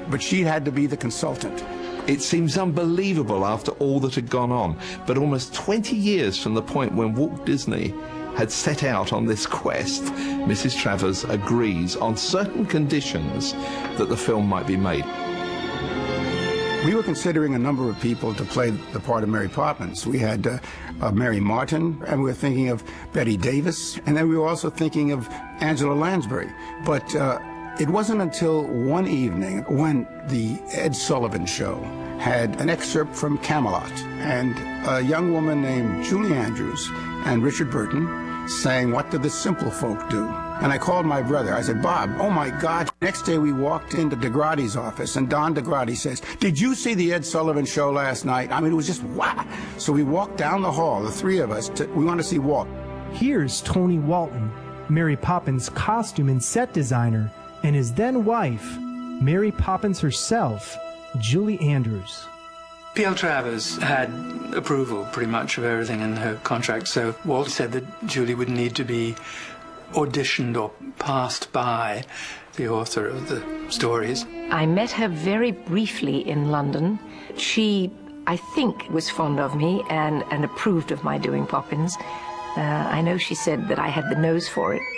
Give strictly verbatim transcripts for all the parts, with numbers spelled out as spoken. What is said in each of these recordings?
but she had to be the consultant. It seems unbelievable after all that had gone on, but almost twenty years from the point when Walt Disney had set out on this quest, Missus Travers agrees on certain conditions that the film might be made. We were considering a number of people to play the part of Mary Poppins. We had uh, uh, Mary Martin, and we were thinking of Bette Davis, and then we were also thinking of Angela Lansbury. But uh, it wasn't until one evening when the Ed Sullivan Show had an excerpt from Camelot, and a young woman named Julie Andrews and Richard Burton saying, "What do the simple folk do?" And I called my brother. I said, "Bob, oh my God." Next day we walked into DeGrady's office, and Don DeGrady says, "Did you see the Ed Sullivan Show last night?" I mean, it was just wow. So we walked down the hall, the three of us, to, we want to see Walt. Here's Tony Walton, Mary Poppins' costume and set designer, and his then wife, Mary Poppins herself, Julie Andrews. P L Travers had approval pretty much of everything in her contract, so Walt said that Julie would need to be auditioned or passed by the author of the stories. I met her very briefly in London. She, I think, was fond of me and, and approved of my doing Poppins. Uh, I know she said that I had the nose for it.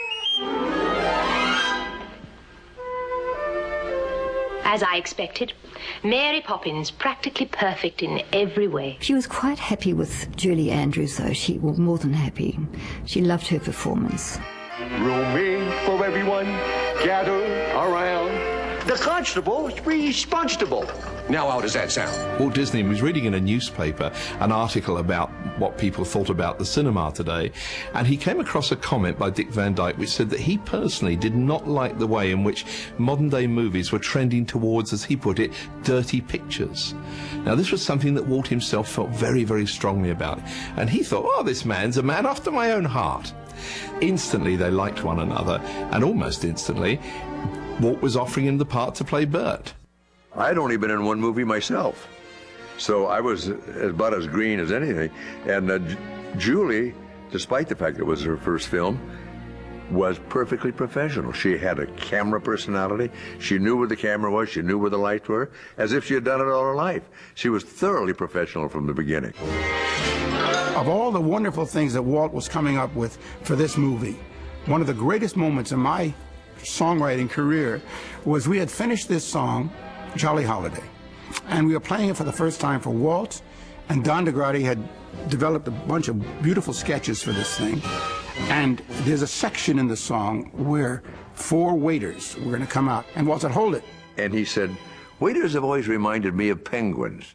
As I expected, Mary Poppins practically perfect in every way. She was quite happy with Julie Andrews, though. She was more than happy. She loved her performance. Rooming for everyone, gather around. The constable's responsible. Now how does that sound? Walt Disney was reading in a newspaper an article about what people thought about the cinema today, and he came across a comment by Dick Van Dyke which said that he personally did not like the way in which modern-day movies were trending towards, as he put it, dirty pictures. Now, this was something that Walt himself felt very, very strongly about, and he thought, oh, this man's a man after my own heart. Instantly, they liked one another, and almost instantly, Walt was offering him the part to play Bert. I'd only been in one movie myself, so I was about as green as anything. And uh, Julie, despite the fact it was her first film, was perfectly professional. She had a camera personality. She knew where the camera was. She knew where the lights were, as if she had done it all her life. She was thoroughly professional from the beginning. Of all the wonderful things that Walt was coming up with for this movie, one of the greatest moments in my songwriting career was we had finished this song, Jolly Holiday, and we were playing it for the first time for Walt, and Don DeGrady had developed a bunch of beautiful sketches for this thing, and there's a section in the song where four waiters were going to come out, and Walt said, "Hold it." And he said, "Waiters have always reminded me of penguins."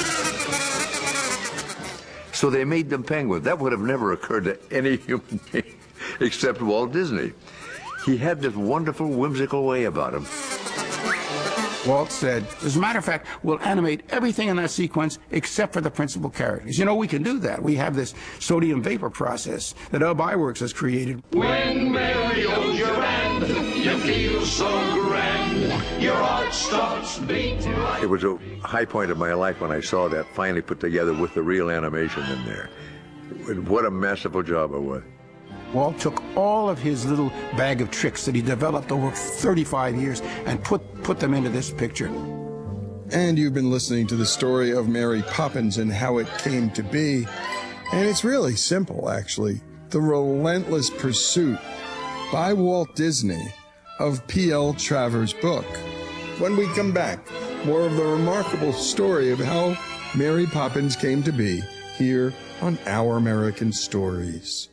So they made them penguins. That would have never occurred to any human being except Walt Disney. He had this wonderful, whimsical way about him. Walt said, as a matter of fact, we'll animate everything in that sequence except for the principal characters. You know, we can do that. We have this sodium vapor process that Ub Iwerks has created. When Mary holds your hand, you feel so grand, your heart starts beating like... It was a high point of my life when I saw that finally put together with the real animation in there. What a masterful job it was. Walt took all of his little bag of tricks that he developed over thirty-five years and put, put them into this picture. And you've been listening to the story of Mary Poppins and how it came to be. And it's really simple, actually. The relentless pursuit by Walt Disney of P L Travers' book. When we come back, more of the remarkable story of how Mary Poppins came to be here on Our American Stories.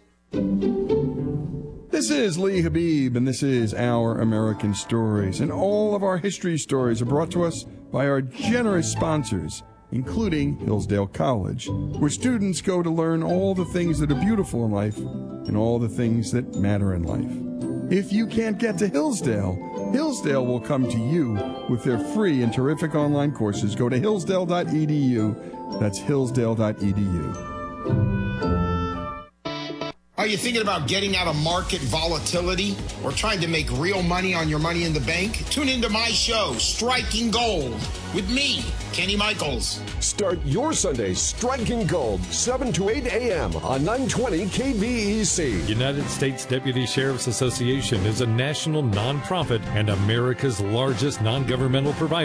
This is Lee Habib, and this is Our American Stories. And all of our history stories are brought to us by our generous sponsors, including Hillsdale College, where students go to learn all the things that are beautiful in life and all the things that matter in life. If you can't get to Hillsdale, Hillsdale will come to you with their free and terrific online courses. Go to hillsdale dot e d u. That's hillsdale dot e d u. Are you thinking about getting out of market volatility or trying to make real money on your money in the bank? Tune into my show, Striking Gold, with me, Kenny Michaels. Start your Sundays striking gold, seven to eight a.m. on nine twenty K V E C. United States Deputy Sheriff's Association is a national nonprofit and America's largest non-governmental provider